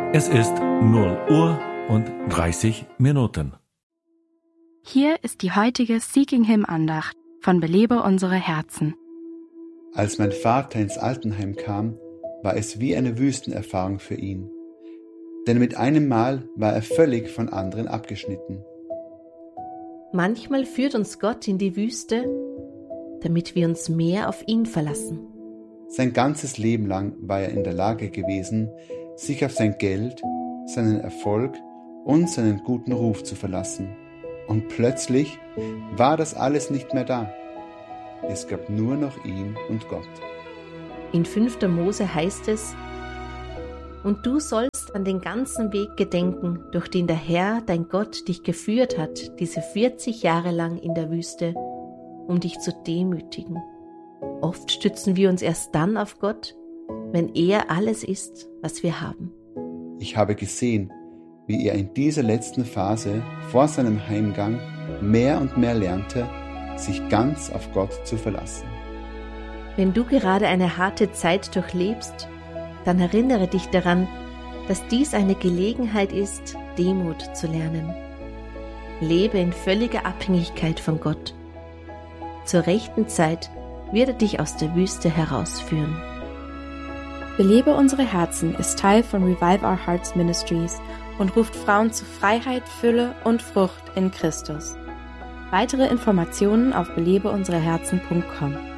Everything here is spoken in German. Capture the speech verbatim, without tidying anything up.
Es ist null Uhr und dreißig Minuten. Hier ist die heutige Seeking Him Andacht von Belebe unsere Herzen. Als mein Vater ins Altenheim kam, war es wie eine Wüstenerfahrung für ihn. Denn mit einem Mal war er völlig von anderen abgeschnitten. Manchmal führt uns Gott in die Wüste, damit wir uns mehr auf ihn verlassen. Sein ganzes Leben lang war er in der Lage gewesen, sich auf sein Geld, seinen Erfolg und seinen guten Ruf zu verlassen. Und plötzlich war das alles nicht mehr da. Es gab nur noch ihn und Gott. In fünfter Mose heißt es: Und du sollst an den ganzen Weg gedenken, durch den der Herr, dein Gott, dich geführt hat, diese vierzig Jahre lang in der Wüste, um dich zu demütigen. Oft stützen wir uns erst dann auf Gott, wenn er alles ist, was wir haben. Ich habe gesehen, wie er in dieser letzten Phase vor seinem Heimgang mehr und mehr lernte, sich ganz auf Gott zu verlassen. Wenn du gerade eine harte Zeit durchlebst, dann erinnere dich daran, dass dies eine Gelegenheit ist, Demut zu lernen. Lebe in völliger Abhängigkeit von Gott. Zur rechten Zeit wird er dich aus der Wüste herausführen. Belebe unsere Herzen ist Teil von Revive Our Hearts Ministries und ruft Frauen zu Freiheit, Fülle und Frucht in Christus. Weitere Informationen auf belebe unsere herzen punkt com.